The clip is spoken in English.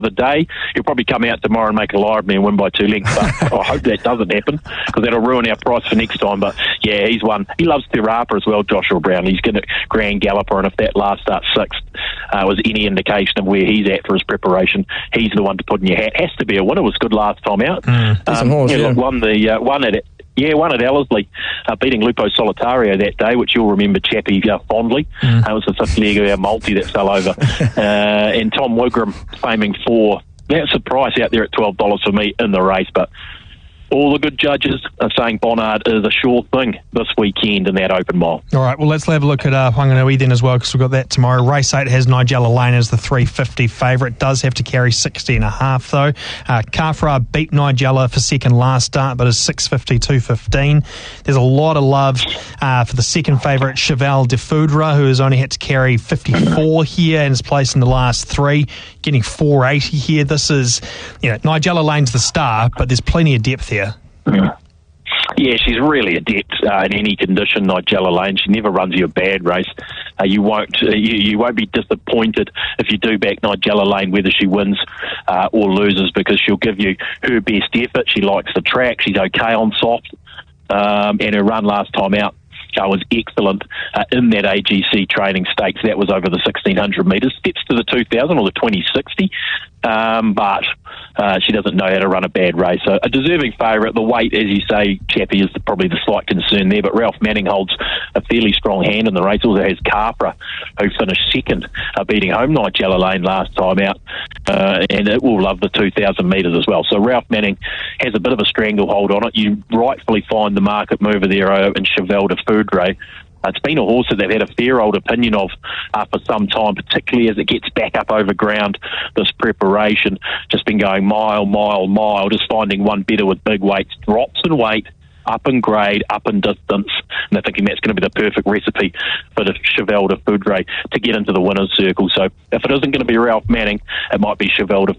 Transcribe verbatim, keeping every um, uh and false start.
the day. He'll probably come out tomorrow and make a lie of me and win by two lengths, but I hope that doesn't happen, because that'll ruin our price for next time. But yeah, he's one. He loves Te Rapa as well, Joshua Brown. He's going to Grand Galloper, and if that last start sixth uh, was any indication of where he's at for his preparation, he's the one to put in your hat. Has to be a winner. Was good last time out. Mm, um, horse, yeah, yeah. Look, won the uh, one at Yeah, one at Ellerslie, uh, beating Lupo Solitario that day, which you'll remember, Chappie, uh, fondly. Mm. Uh, it was the fifth leg of our multi that fell over. uh, and Tom Wigram faming for that's a price out there at twelve dollars for me in the race, but all the good judges are saying Bonnard is a sure thing this weekend in that open mile. All right, well, let's have a look at uh, Whanganui then as well, because we've got that tomorrow. Race eight has Nigella Lane as the three fifty favourite. Does have to carry sixty and a half, though. Uh, Kafra beat Nigella for second last start, but is six fifty, two fifteen. There's a lot of love uh, for the second favourite, Cheval de Foudre, who has only had to carry fifty-four here and is placed in the last three, getting four eighty here. This is, you know, Nigella Lane's the star, but there's plenty of depth here. Yeah, she's really adept uh, in any condition, Nigella Lane. She never runs you a bad race. Uh, you won't uh, you, you won't be disappointed if you do back Nigella Lane, whether she wins uh, or loses, because she'll give you her best effort. She likes the track. She's okay on soft, um, and her run last time out Uh, was excellent uh, in that A G C training stakes. That was over the sixteen hundred metres. Steps to the two thousand or the twenty sixty, um, but uh, she doesn't know how to run a bad race. So a deserving favourite. The weight, as you say, Chappie, is the, probably the slight concern there, but Ralph Manning holds a fairly strong hand in the race. Also has Capra, who finished second, uh, beating home Nigella Lane last time out, uh, and it will love the two thousand metres as well. So Ralph Manning has a bit of a stranglehold on it. You rightfully find the market mover there uh, in Cheval de Foudre. It's been a horse that they've had a fair old opinion of uh, for some time, particularly as it gets back up over ground, this preparation. Just been going mile, mile, mile, just finding one better with big weights, drops in weight, up in grade, up in distance, and they're thinking that's going to be the perfect recipe for the Cheval de Foudre to get into the winner's circle. So if it isn't going to be Ralph Manning, it might be Cheval de